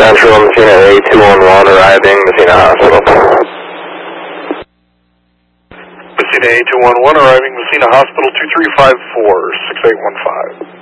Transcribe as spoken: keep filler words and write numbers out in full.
Central, Messina A two one one arriving, Messina Hospital. Messina A two one one arriving, Messina Hospital, two three five four, six eight one five.